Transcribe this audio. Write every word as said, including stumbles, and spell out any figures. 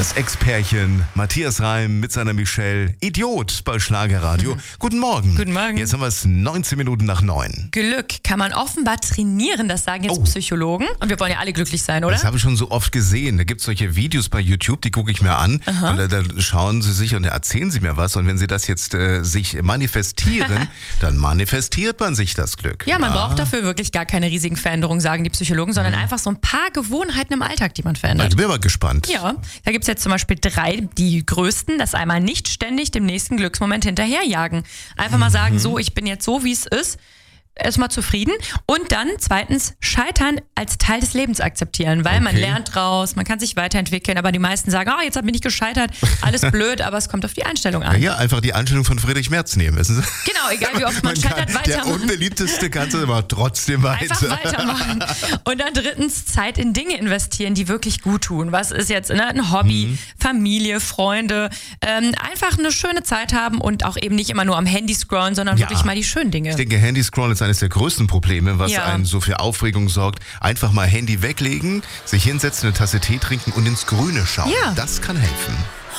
Das Ex-Pärchen Matthias Reim mit seiner Michelle. Idiot bei Schlagerradio. Mhm. Guten Morgen. Guten Morgen. Jetzt haben wir es neunzehn Minuten nach neun. Glück kann man offenbar trainieren, das sagen jetzt Oh. Psychologen. Und wir wollen ja alle glücklich sein, oder? Das habe ich schon so oft gesehen. Da gibt es solche Videos bei YouTube, die gucke ich mir an. Aha. Und da, da schauen sie sich und da erzählen sie mir was. Und wenn sie das jetzt äh, sich manifestieren, dann manifestiert man sich das Glück. Ja, man Ah. braucht dafür wirklich gar keine riesigen Veränderungen, sagen die Psychologen, sondern Mhm. einfach so ein paar Gewohnheiten im Alltag, die man verändert. Ich bin mal gespannt. Ja, da gibt es jetzt zum Beispiel drei, die größten. Das einmal nicht ständig dem nächsten Glücksmoment hinterherjagen. Einfach mal sagen, so, ich bin jetzt so, wie es ist. Erstmal zufrieden. Und dann zweitens, Scheitern als Teil des Lebens akzeptieren, weil man Okay. lernt draus, man kann sich weiterentwickeln, aber die meisten sagen, oh, jetzt bin ich gescheitert, alles blöd, aber es kommt auf die Einstellung an. Ja, einfach die Einstellung von Friedrich Merz nehmen, wissen Sie? Genau, egal wie oft man, Man kann, scheitert, der weitermachen. unbeliebteste kannst du aber trotzdem weiter. Einfach weitermachen. Und dann drittens, Zeit in Dinge investieren, die wirklich gut tun. Was ist jetzt ne, ein Hobby, Mhm. Familie, Freunde. Ähm, einfach eine schöne Zeit haben und auch eben nicht immer nur am Handy scrollen, sondern Ja. wirklich mal die schönen Dinge. Ich denke, Handyscrollen ist eines der größten Probleme, was Ja. einen so für Aufregung sorgt. Einfach mal Handy weglegen, sich hinsetzen, eine Tasse Tee trinken und ins Grüne schauen. Ja. Das kann helfen.